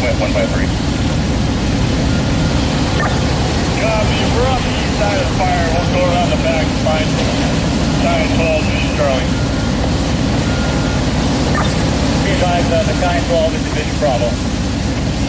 153. Copy, we're on the east side of the fire. We'll go around the back and find 912, Division Charlie. Be advised, the 912 is Division Bravo.